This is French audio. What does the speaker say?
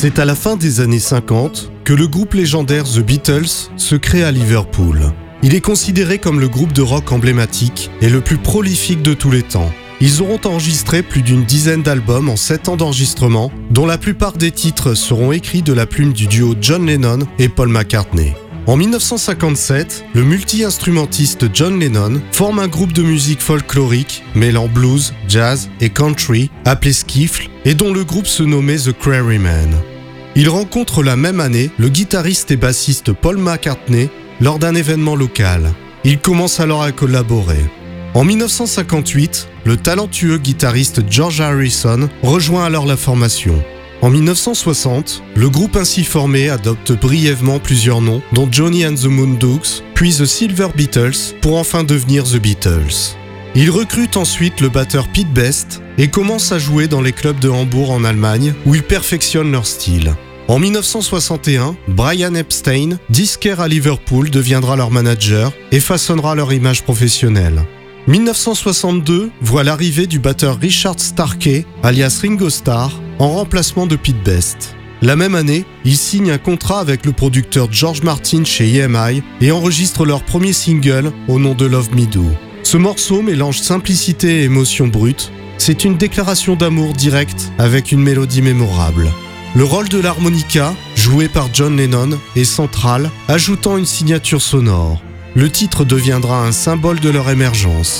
C'est à la fin des années 50 que le groupe légendaire The Beatles se crée à Liverpool. Il est considéré comme le groupe de rock emblématique et le plus prolifique de tous les temps. Ils auront enregistré plus d'une dizaine d'albums en 7 ans d'enregistrement, dont la plupart des titres seront écrits de la plume du duo John Lennon et Paul McCartney. En 1957, le multi-instrumentiste John Lennon forme un groupe de musique folklorique mêlant blues, jazz et country, appelé Skiffle, et dont le groupe se nommait The Quarrymen. Il rencontre la même année le guitariste et bassiste Paul McCartney lors d'un événement local. Ils commencent alors à collaborer. En 1958, le talentueux guitariste George Harrison rejoint alors la formation. En 1960, le groupe ainsi formé adopte brièvement plusieurs noms, dont Johnny and the Moondooks, puis The Silver Beatles, pour enfin devenir The Beatles. Ils recrutent ensuite le batteur Pete Best et commencent à jouer dans les clubs de Hambourg en Allemagne, où ils perfectionnent leur style. En 1961, Brian Epstein, disquaire à Liverpool, deviendra leur manager et façonnera leur image professionnelle. 1962 voit l'arrivée du batteur Richard Starkey, alias Ringo Starr, en remplacement de Pete Best. La même année, ils signent un contrat avec le producteur George Martin chez EMI et enregistrent leur premier single au nom de Love Me Do. Ce morceau mélange simplicité et émotion brute. C'est une déclaration d'amour directe avec une mélodie mémorable. Le rôle de l'harmonica, joué par John Lennon, est central, ajoutant une signature sonore. Le titre deviendra un symbole de leur émergence.